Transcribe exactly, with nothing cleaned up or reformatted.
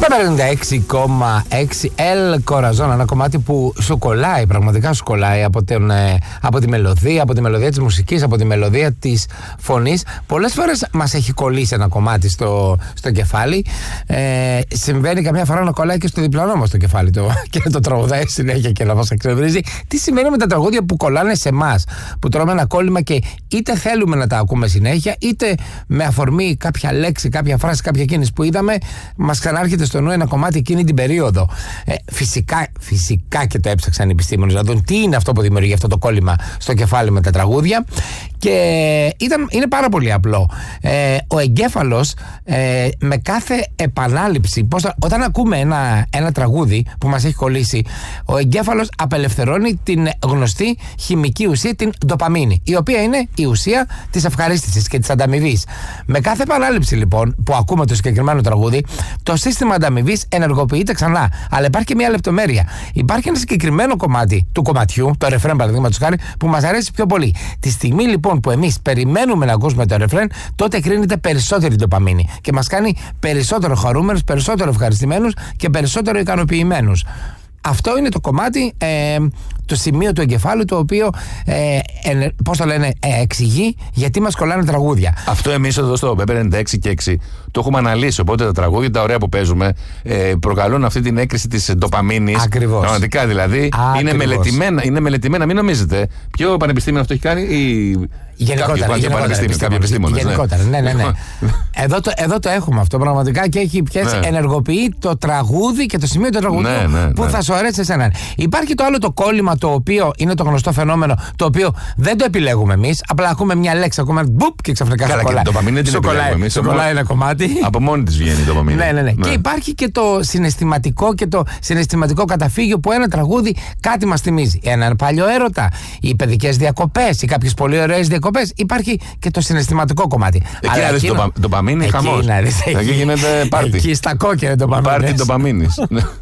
πενήντα έξι κόμμα έξι El Corazon, ένα κομμάτι που σου κολλάει, πραγματικά σου κολλάει από, τον, ε, από τη μελωδία, από τη μελωδία της μουσικής, από τη μελωδία της φωνής. Πολλές φορές μας έχει κολλήσει ένα κομμάτι στο, στο κεφάλι. Ε, συμβαίνει καμιά φορά να κολλάει και στο διπλανό μας το κεφάλι το, και το τραγουδάει συνέχεια και να μας εξευρίζει. Τι σημαίνει με τα τραγούδια που κολλάνε σε εμάς, που τρώμε ένα κόλλημα και είτε θέλουμε να τα ακούμε συνέχεια, είτε με αφορμή κάποια λέξη, κάποια φράση, κάποια κίνηση που είδαμε, μας ξανάρχεται στο νου ένα κομμάτι εκείνη την περίοδο. Ε, φυσικά, φυσικά και το έψαξαν οι επιστήμονες να δουν τι είναι αυτό που δημιουργεί αυτό το κόλλημα στο κεφάλι με τα τραγούδια. Και ήταν, είναι πάρα πολύ απλό. Ε, ο εγκέφαλος ε, με κάθε επανάληψη, πώς, όταν ακούμε ένα, ένα τραγούδι που μας έχει κολλήσει, ο εγκέφαλος απελευθερώνει την γνωστή χημική ουσία, την ντοπαμίνη, η οποία είναι η ουσία της ευχαρίστησης και της ανταμοιβής. Με κάθε επανάληψη λοιπόν που ακούμε το συγκεκριμένο τραγούδι, το σύστημα ανταμοιβής ενεργοποιείται ξανά. Αλλά υπάρχει και μια λεπτομέρεια. Υπάρχει ένα συγκεκριμένο κομμάτι του κομματιού, το ρεφρέν παραδείγματος χάρη, που μας αρέσει πιο πολύ. Τη στιγμή λοιπόν που εμείς περιμένουμε να ακούσουμε το ρεφρέν, τότε κρίνεται περισσότερη ντοπαμίνη και μας κάνει περισσότερο χαρούμενους, περισσότερο ευχαριστημένους και περισσότερο ικανοποιημένους. Αυτό είναι το κομμάτι, ε, το σημείο του εγκεφάλου, το οποίο, ε, ε, πώς το λένε, ε, εξηγεί γιατί μας κολλάνε τραγούδια. Αυτό εμείς εδώ στο πενήντα έξι και έξι το έχουμε αναλύσει. Οπότε τα τραγούδια, τα ωραία που παίζουμε, ε, προκαλούν αυτή την έκρηση της ντοπαμίνης. Ακριβώς. Πραγματικά δηλαδή. Είναι μελετημένα, είναι μελετημένα, μην νομίζετε. Ποιο πανεπιστήμιο αυτό έχει κάνει, ή. Γενικότερα, γενικότερα, ναι, ναι, ναι. εδώ, το, εδώ το έχουμε αυτό πραγματικά και έχει πιάσει, ναι. Ενεργοποιεί το τραγούδι και το σημείο του τραγουδιού, ναι, ναι, που ναι. θα σου αρέσει εσένα. Υπάρχει το άλλο το κόλλημα, το οποίο είναι το γνωστό φαινόμενο, το οποίο δεν το επιλέγουμε εμείς. Απλά ακούμε μια λέξη, ακούμε μπουπ και ξαφνικά σου κολλάει. Το ντοπαμίνη δεν την επιλέγουμε εμείς. Σου κολλάει ένα κομμάτι. Από μόνη της βγαίνει το ντοπαμίνη. Ναι, ναι, ναι, ναι. Και υπάρχει και το συναισθηματικό και το συναισθηματικό καταφύγιο που ένα τραγούδι κάτι μας θυμίζει. Έναν παλιό έρωτα, οι παιδικές διακοπές ή κάποιες πολύ ωραίες διακοπές. Υπάρχει και το συναισθηματικό κομμάτι. Εκεί να δεις το ντοπαμίνη, χαμός. Εκεί γίνεται πάρτι. Εκεί στα κόκκινα ντοπαμίνη. Πάρτι ντοπαμίνης.